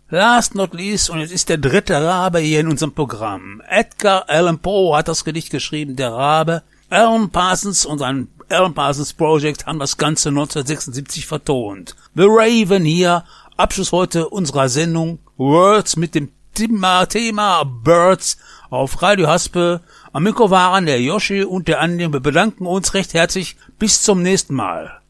Last not least, und es ist der dritte Rabe hier in unserem Programm. Edgar Allan Poe hat das Gedicht geschrieben, der Rabe. Alan Parsons und sein Alan Parsons Project haben das Ganze 1976 vertont. The Raven hier, Abschluss heute unserer Sendung Words mit dem Thema Birds auf Radio Haspe. Am Mikro waren der Yoshi und der Andi. Wir bedanken uns recht herzlich. Bis zum nächsten Mal.